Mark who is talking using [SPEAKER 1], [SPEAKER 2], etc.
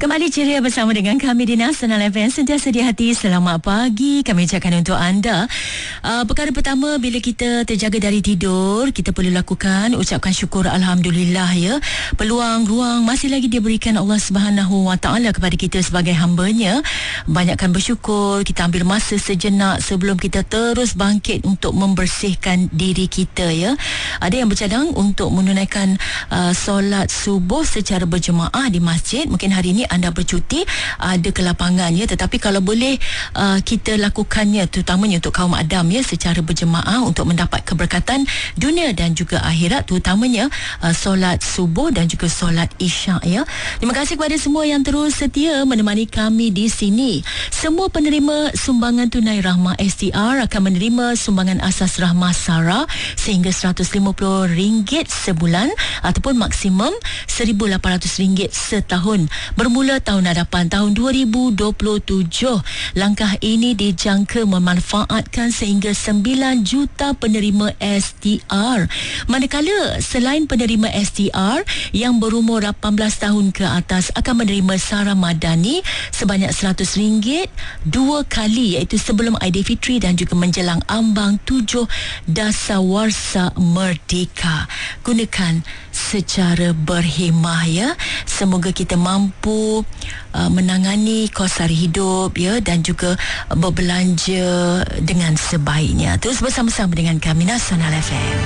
[SPEAKER 1] Kembali ceria bersama dengan kami di Nasional FM. Sentiasa di hati, selamat pagi kami ucapkan untuk anda. Perkara pertama, bila kita terjaga dari tidur, kita perlu lakukan ucapkan syukur Alhamdulillah ya. Peluang, ruang masih lagi diberikan Allah Subhanahu Wa Taala kepada kita sebagai hamba-Nya. Banyakkan bersyukur, kita ambil masa sejenak sebelum kita terus bangkit untuk membersihkan diri kita ya. Ada yang bercadang untuk menunaikan solat subuh secara berjemaah di masjid. Mungkin hari ini anda bercuti, ada kelapangan ya, tetapi kalau boleh kita lakukannya, terutamanya untuk kaum Adam ya, secara berjemaah untuk mendapat keberkatan dunia dan juga akhirat, terutamanya solat subuh dan juga solat isyak ya. Terima kasih kepada semua yang terus setia menemani kami di sini. Semua penerima sumbangan tunai Rahmah STR akan menerima sumbangan asas Rahmah Sara sehingga RM150 sebulan ataupun maksimum RM1,800 setahun bermula tahun hadapan tahun 2027. Langkah ini dijangka memanfaatkan sehingga 9 juta penerima STR. Manakala selain penerima STR yang berumur 18 tahun ke atas akan menerima Sara Madani sebanyak RM100 dua kali, iaitu sebelum Aidilfitri dan juga menjelang ambang 7 Dasawarsa Merdeka. Gunakan secara berhemah ya. Semoga kita mampu menangani kos sara hidup ya, dan juga berbelanja dengan sebaiknya. Terus bersama-sama dengan kami Nasional FM.